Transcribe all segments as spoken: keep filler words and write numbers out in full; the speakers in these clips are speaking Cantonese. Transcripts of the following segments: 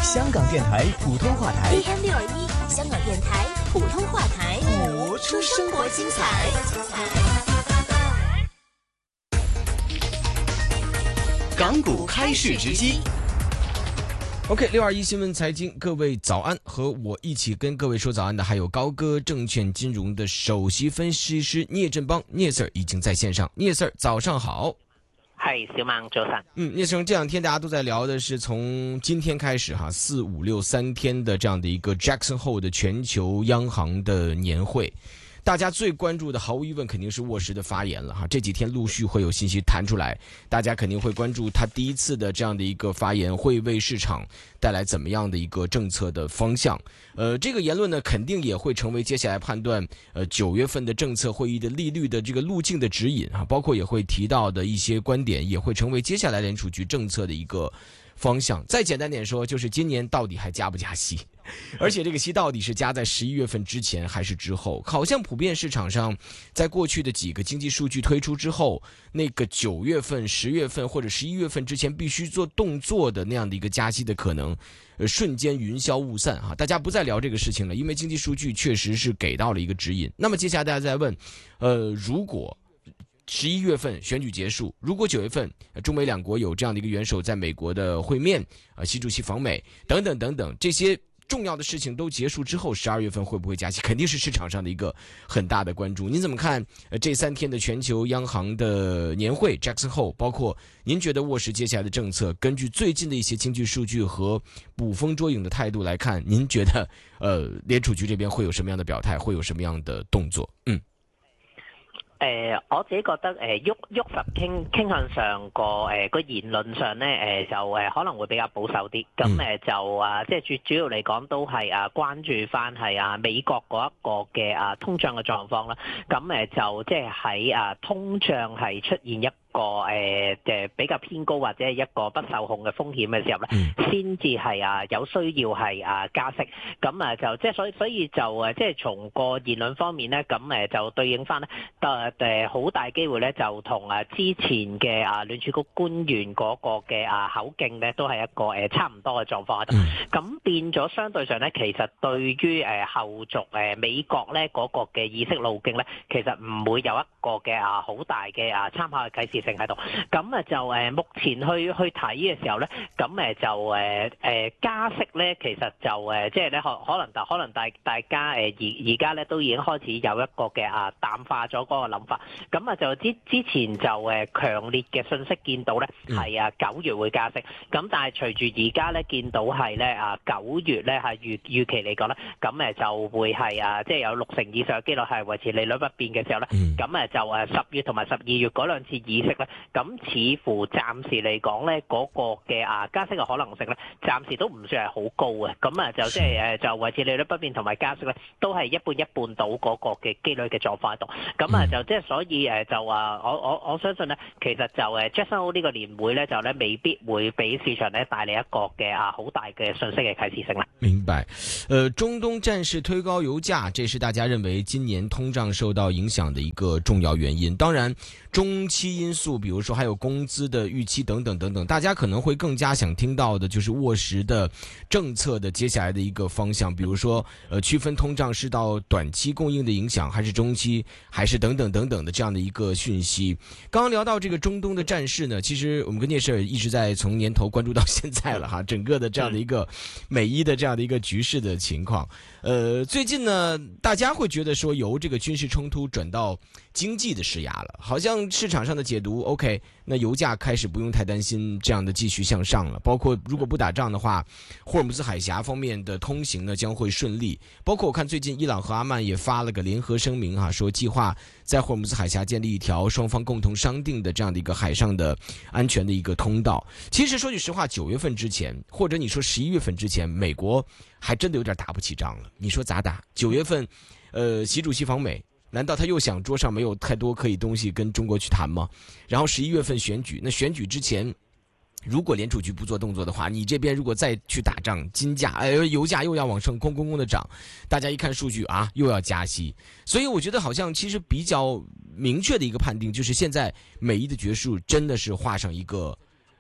香港电台普通话台 A M 六二一，香港电台普通话台， 活出生活精彩。港股开市直击。 OK， 六二一新闻财经，各位早安！和我一起跟各位说早安的还有高歌证券金融的首席分析师聂振邦，聂 Sir 已经在线上。聂 Sir 早上好。 係小孟早晨。 嗯，聂生，这两天大家都在聊的是从今天开始哈，四五六三天的这样的一个 Jackson Hole 的全球央行的年会。大家最关注的毫无疑问肯定是沃什的发言了哈，这几天陆续会有信息弹出来，大家肯定会关注他第一次的这样的一个发言会为市场带来怎么样的一个政策的方向。呃，这个言论呢肯定也会成为接下来判断呃九月份的政策会议的利率的这个路径的指引啊，包括也会提到的一些观点，也会成为接下来联储局政策的一个方向。再简单点说，就是今年到底还加不加息？而且这个息到底是加在十一月份之前还是之后？好像普遍市场上，在过去的几个经济数据推出之后，那个九月份、十月份或者十一月份之前必须做动作的那样的一个加息的可能，呃，瞬间云消雾散哈，大家不再聊这个事情了，因为经济数据确实是给到了一个指引。那么接下来大家在问，呃，如果十一月份选举结束，如果九月份中美两国有这样的一个元首在美国的会面，啊，习主席访美等等等等这些重要的事情都结束之后，十二月份会不会加息，肯定是市场上的一个很大的关注。您怎么看呃这三天的全球央行的年会 Jackson Hole， 包括您觉得沃什接下来的政策，根据最近的一些经济数据和捕风捉影的态度来看，您觉得呃联储局这边会有什么样的表态，会有什么样的动作？嗯。 誒、呃，我自己覺得誒，喐喐實傾傾向上個誒個言論上咧，誒、呃、就誒、呃、可能會比較保守啲。咁誒、呃、就啊，即係主主要嚟講都係啊關注翻係啊美國嗰一個嘅啊通脹嘅狀況啦。咁誒、呃、就即係喺啊通脹係出現一個誒誒比較偏高或者係一個不受控嘅風險嘅時候咧，先至係啊有需要係啊加息。咁啊就即係所以所以就誒即係從個言論方面咧，咁誒就對應翻咧，誒誒好大機會咧就同啊之前嘅啊聯儲局官員嗰個嘅啊口徑咧都係一個誒差唔多嘅狀況喺度。咁變咗相對上咧，其實對於誒後續誒美國咧嗰個嘅議息路徑咧，其實唔會有一個嘅啊好大嘅啊參考嘅啟示性喺度。咁啊就誒目前去去睇嘅時候咧，咁誒就誒誒加息咧，其實就誒即係咧可可能大可能大大家誒而而家咧都已經開始有一個嘅啊淡化咗嗰個諗法。咁啊就之之前就誒強烈嘅訊息見到咧係啊九月會加息，咁但係隨住而家咧見到係咧啊九月咧係預預期嚟講咧，咁誒就會係啊即係有六成以上嘅機率係維持利率不變嘅時候咧，咁誒就誒十月同埋十二月嗰兩次議息咧，咁似乎暫時嚟講咧嗰個嘅啊加息嘅可能性咧，暫時都唔算係好高嘅，咁啊就即係誒就維持利率不變同埋加息咧，都係一半一半到嗰個嘅機率嘅狀況喺度，咁啊就即係所以誒就話我我我相信咧，其實就誒 Jackson Hole 呢個年會咧就咧未必會俾市場咧帶嚟一個嘅啊好大嘅信息嘅啟示性啦。 明白，呃，中東戰事推高油價，這是大家認為今年通脹受到影響的一個重要原因。當然，中期因素，比如說還有工資的預期等等等等，大家可能會更加想聽到的就是沃什的政策的接下來的一個方向，比如說，呃，區分通脹是到短期供應的影響，還是中期，還是等等等等的這樣的一個訊息。剛剛聊到這個中東的戰事呢，其實我們跟聶 Sir 一直在從年頭關注到現在了哈，整個的這樣的一個美伊的這樣的一個局勢的情況。呃，最近呢，大家會覺得說由這個軍事衝突轉到經濟的施壓了，好像市場上的解讀 OK， 那油價開始不用太擔心這樣的繼續向上了，包括如果不打仗的話，霍爾木茲海峽方面的通行呢將會順利，包括我看最近伊朗和阿曼也發了個聯合聲明哈，說計劃在霍爾木茲海峽建立一條雙方共同商定的這樣的一個海上的安全的一個通道。其實說句實話，九月份之前或者你說十一月份之前，美國還真的有點打不起仗了，你說咋打？九月份呃，習主席訪美，難道他又想桌上沒有太多可以東西跟中國去談嗎？然後十一月份選舉，那選舉之前如果聯儲局不做動作的話，你這邊如果再去打仗，金價呃油價又要往上空空空的漲，大家一看數據啊又要加息，所以我覺得好像其實比較明確的一個判定就是現在美伊的決數真的是畫上一個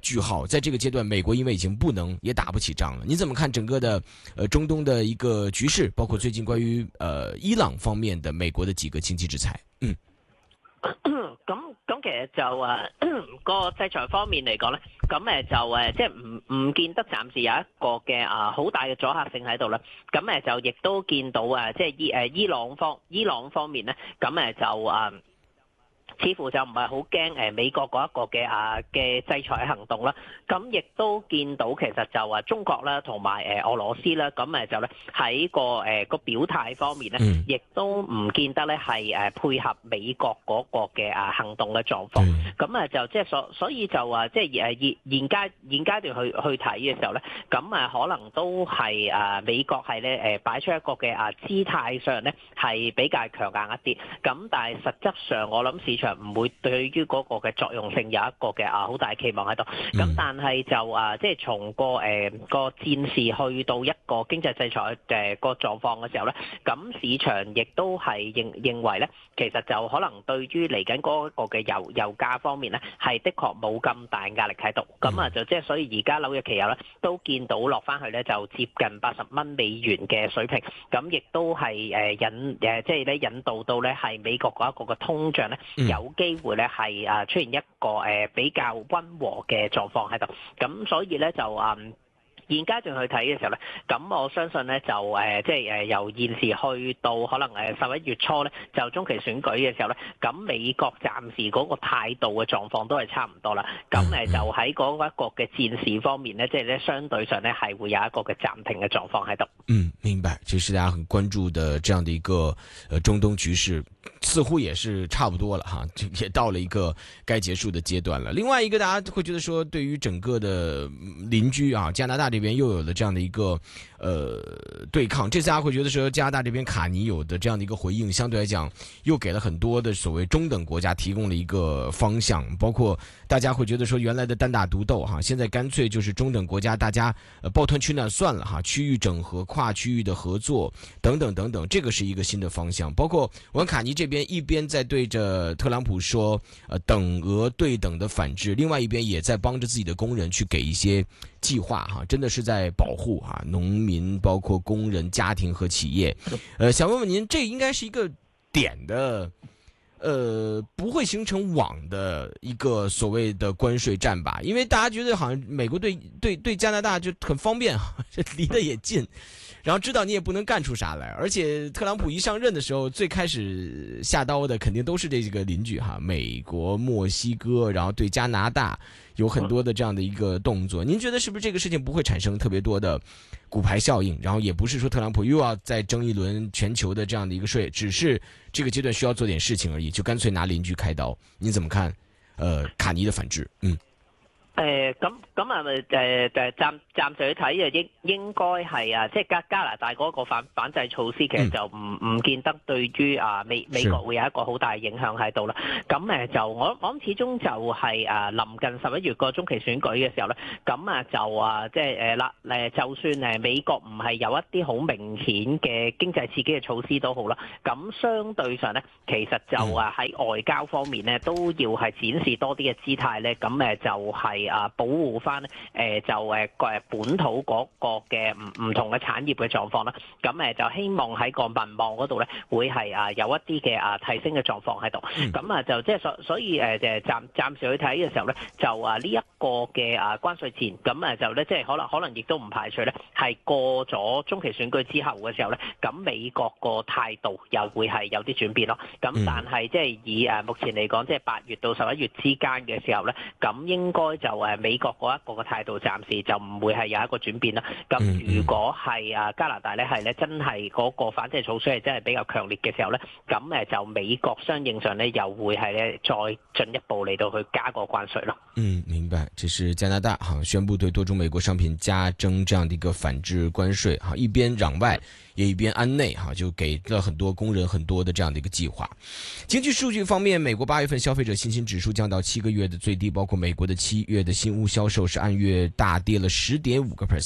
句号，在这个阶段，美国因为已经不能也打不起仗了。你怎么看整个的呃中东的一个局势，包括最近关于呃伊朗方面的美國的幾個經濟制裁？嗯， 咁咁其實就誒個制裁方面嚟講咧，咁誒就誒即係唔唔見得暫時有一個嘅啊好大嘅阻嚇性喺度啦。咁誒就亦都見到啊，即係伊誒伊朗方伊朗方面咧，咁誒就啊。似乎就唔係好驚誒美國嗰一個嘅啊嘅制裁行動啦，咁亦都見到其實就話中國啦同埋誒俄羅斯啦，咁誒就咧喺個誒個表態方面咧，亦都唔見得咧係誒配合美國嗰個嘅啊行動嘅狀況，咁啊就即係所所以就話即係誒現現階現階段去去睇嘅時候咧，咁啊可能都係啊美國係咧誒擺出一個嘅啊姿態上咧係比較強硬一啲，咁但係實質上我諗市場唔會對於嗰個嘅作用性有一個嘅啊好大期望喺度，咁但係就啊即係從個誒個戰事去到一個經濟制裁誒個狀況嘅時候咧，咁市場亦都係認認為咧，其實就可能對於嚟緊嗰個嘅油油價方面咧，係的確冇咁大壓力喺度，咁啊就即係所以而家紐約期油咧都見到落翻去咧就接近八十蚊美元嘅水平，咁亦都係誒引誒即係咧引導到咧係美國嗰一個嘅通脹咧有機會咧係啊出現一個誒比較溫和嘅狀況喺度，咁所以咧就啊。現階段去睇嘅時候咧，咁我相信咧就誒即係誒由現時去到可能誒十一月初咧，就中期選舉嘅時候咧，咁美國暫時嗰個態度嘅狀況都係差唔多啦。咁誒就喺嗰一個嘅戰事方面咧，即係咧相對上咧係會有一個嘅暫停嘅狀況喺度。 嗯，明白。這是大家很關注的這樣的一個呃中東局勢，似乎也是差不多了哈，也到了一個該結束的階段了。另外一個大家會覺得說，對於整個的鄰居啊，加拿大這邊又有了這樣的一個呃對抗，這次大家會覺得說加拿大這邊卡尼有的這樣的一個回應，相對來講又給了很多的所謂中等國家提供了一個方向，包括大家會覺得說原來的單打獨鬥哈，現在乾脆就是中等國家大家呃抱團取暖算了哈，區域整合、跨區域的合作等等等等，這個是一個新的方向。包括我們卡尼這邊一邊在對着特朗普說呃等額對等的反制，另外一邊也在幫着自己的工人去給一些計劃哈，真的是在保護哈農民，包括工人、家庭和企業。呃，想問問您，這應該是一個點的，呃，不會形成網的一個所謂的關稅戰吧？因為大家覺得好像美國對對對加拿大就很方便，這離得也近，然後知道你也不能幹出啥來，而且特朗普一上任的時候，最開始下刀的肯定都是這個鄰居哈，美國、墨西哥，然後對加拿大有很多的這樣的一個動作。您覺得是不是這個事情不會產生特別多的骨牌效應？然後也不是說特朗普又要再爭一輪全球的這樣的一個稅，只是這個階段需要做點事情而已，就乾脆拿鄰居開刀。你怎麼看？呃，卡尼的反制，嗯。 誒咁咁係咪誒誒暫暫時去睇就應應該係啊，即係加加拿大嗰個反反制措施其實就唔唔、嗯、見得對於啊美美國會有一個好大影響喺度啦。咁誒就我我諗始終就係啊臨近十一月個中期選舉嘅時候咧，咁啊就啊即係誒啦誒，就算誒美國唔係有一啲好明顯嘅經濟刺激嘅措施都好啦，咁相對上咧其實就啊喺外交方面咧都要係展示多啲嘅姿態咧，咁誒就係、是。啊，保護翻誒就誒誒本土嗰個嘅唔唔同嘅產業嘅狀況啦，咁誒就希望喺個民望嗰度咧會係啊有一啲嘅啊提升嘅狀況喺度，咁啊就即係所所以誒誒暫暫時去睇嘅時候咧，就啊呢一個嘅啊關稅戰，咁啊就咧即係可能可能亦都唔排除咧係過咗中期選舉之後嘅時候咧，咁美國個態度又會係有啲轉變咯，咁但係即係以誒目前嚟講，即係八月到十一月之間嘅時候咧，咁應該就誒美國嗰一個嘅態度暫時就唔會係有一個轉變啦。咁如果係啊加拿大咧係咧真係嗰個反制措施係真係比較強烈嘅時候咧，咁誒就美國相應上咧又會係咧再進一步嚟到去加個關稅咯。 嗯，明白。這是加拿大哈宣布對多種美國商品加徵這樣的一個反制關稅哈，一邊攘外也一邊安內哈，就給了很多工人很多的這樣的一個計劃。經濟數據方面，美國八月份消費者信心指數降到七個月的最低，包括美國的七月的新屋銷售是按月大跌了十點五個 percent。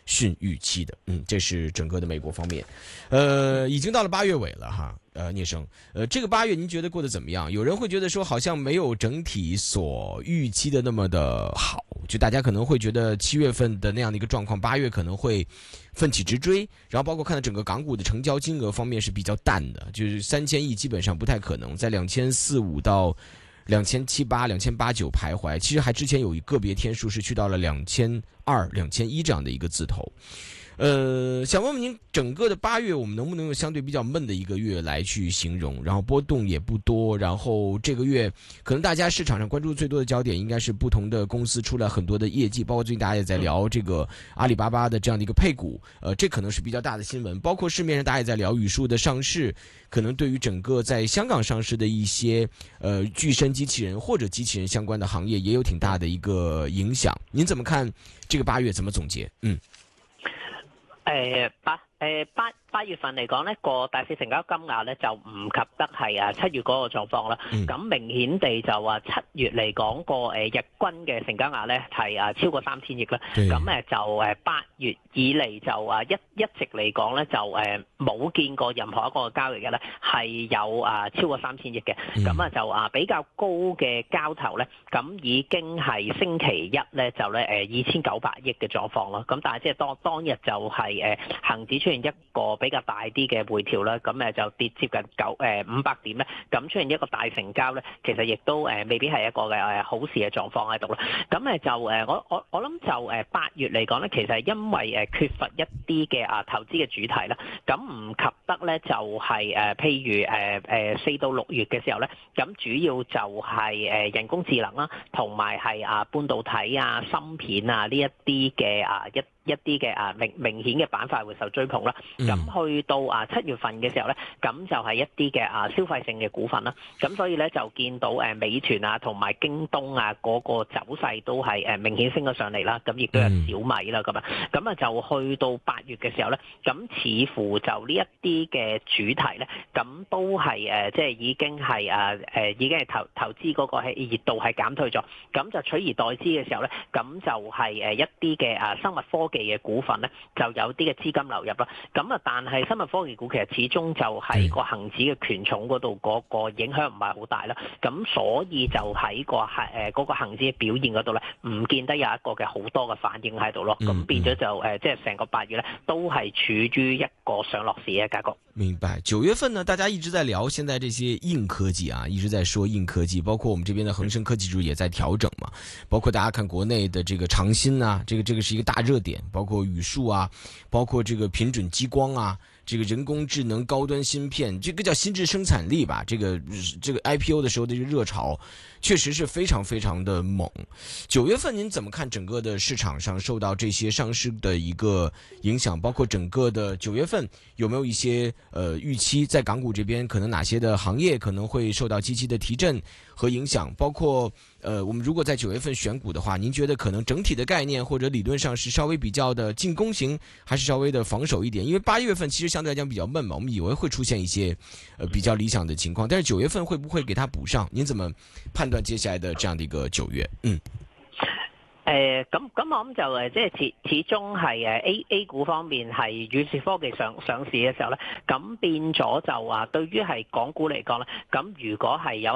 逊预期的。嗯，这是整个的美国方面。呃，已经到了八月尾了哈。呃，聂生，呃，这个八月您觉得过得怎么样？有人会觉得说好像没有整体所预期的那么的好，就大家可能会觉得七月份的那样的一个状况，八月可能会奋起直追，然后包括看到整个港股的成交金额方面是比较淡的，就是三千亿基本上不太可能，在两千四五到两千七八、两千八九徘徊，其实还之前有一个别天数是去到了两千二、两千一这样的一个字头。呃，想问问您，整个的八月我们能不能用相对比较闷的一个月来去形容？然后波动也不多，然后这个月可能大家市场上关注最多的焦点应该是不同的公司出了很多的业绩，包括最近大家也在聊这个阿里巴巴的这样的一个配股，呃，这可能是比较大的新闻。包括市面上大家也在聊语数的上市，可能对于整个在香港上市的一些呃具身机器人或者机器人相关的行业也有挺大的一个影响。您怎么看这个八月？怎么总结？嗯。 誒八誒八八月份嚟講咧，個大市成交金額咧就唔及得係啊七月嗰個狀況啦。咁、嗯、明顯地就話七月嚟講個誒日均嘅成交額咧係啊超過三千億啦。咁誒就誒八月以嚟就啊一一直嚟講咧就誒冇見過任何一個交易日咧係有啊超過三千億嘅。咁啊、嗯、就啊比較高嘅交投咧，咁已經係星期一咧就咧誒二千九百億嘅狀況啦。咁但係即係當當日就係、是。誒恆指出現一個比較大啲嘅回調啦，咁誒就跌接近九誒五百點咧，咁出現一個大成交咧，其實亦都誒未必係一個嘅誒好事嘅狀況喺度啦。咁誒就誒我我我諗就誒八月嚟講咧，其實係因為誒缺乏一啲嘅啊投資嘅主題啦，咁唔及得咧就係誒譬如誒誒四到六月嘅時候咧，咁主要就係誒人工智能啦，同埋係啊半導體啊、芯片啊呢一啲嘅啊一。一啲嘅啊明明顯嘅板塊會受追捧啦，咁、嗯、去到啊七月份嘅時候咧，咁就係一啲嘅啊消費性嘅股份啦，咁所以咧就見到誒美團啊同埋京東啊嗰、那個走勢都係誒明顯升咗上嚟啦，咁亦都有小米啦咁啊，咁啊就去到八月嘅時候咧，咁似乎就呢一啲嘅主題咧，咁都係誒即係已經係啊誒已經係投投資嗰個係熱度係減退咗，咁就取而代之嘅時候咧，咁就係誒一啲嘅啊生物科嘅股份咧就有啲嘅資金流入啦，咁啊但係生物科技股其實始終就喺個恆指嘅權重嗰度嗰個影響唔係好大啦，咁所以就喺個係誒嗰個恆指嘅表現嗰度咧，唔見得有一個嘅好多嘅反應喺度咯，咁、嗯、變咗就誒即係成個八月咧都係處於一個上落市嘅格局。 明白。九月份呢，大家一直在聊現在這些硬科技啊，一直在說硬科技，包括我們這邊的恒生科技指數也在調整嘛，包括大家看國內的這個長芯啊，這個這個是一個大熱點，包括語數啊，包括這個品準激光啊，這個人工智能高端芯片，這個叫心智生產力吧，這個這個 I P O 的時候的這個熱潮確實是非常非常的猛。九月份您怎麼看整個的市場上受到這些上市的一個影響，包括整個的九月份有沒有一些呃預期在港股這邊可能哪些的行業可能會受到積極的提振和影響，包括呃我們如果在九月份選股的話，您覺得可能整體的概念或者理論上是稍微比較的進攻型，還是稍微的防守一點？因為八月份其實相對來講比較悶嘛，我們以為會出現一些呃比較理想的情況，但是九月份會不會給它補上？您怎麼判斷接下來的這樣的一個九月？嗯。 誒咁咁我諗就誒即係始始終係誒 A A 股方面係宇視科技上上市嘅時候咧，咁變咗就話對於係港股嚟講咧，咁如果係有